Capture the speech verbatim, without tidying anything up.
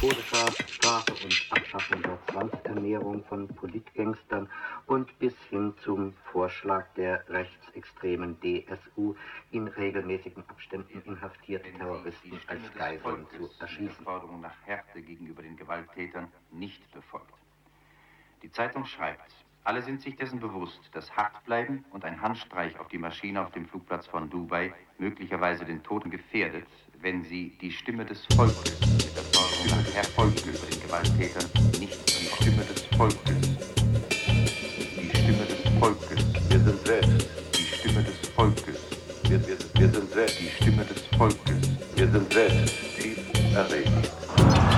Todesstrafe und Abschaffung der Zwangsernährung von Politgangstern und bis hin zum Vorschlag der rechtsextremen D S U, in regelmäßigen Abständen inhaftierte Terroristen als Geiseln zu erschießen. Die Forderung nach Härte gegenüber den Gewalttätern nicht befolgt. Die Zeitung schreibt, alle sind sich dessen bewusst, dass Hartbleiben und ein Handstreich auf die Maschine auf dem Flugplatz von Dubai möglicherweise den Toten gefährdet, wenn sie die Stimme des Volkes mit der Forderung nach Härte gegenüber den Gewalttätern nicht die Stimme des Volkes. Die Stimme des Volkes. Wir sind selbst. Die Stimme des Volkes. Wir, wir, wir sind selbst. Die Stimme des Volkes. Wir sind selbst.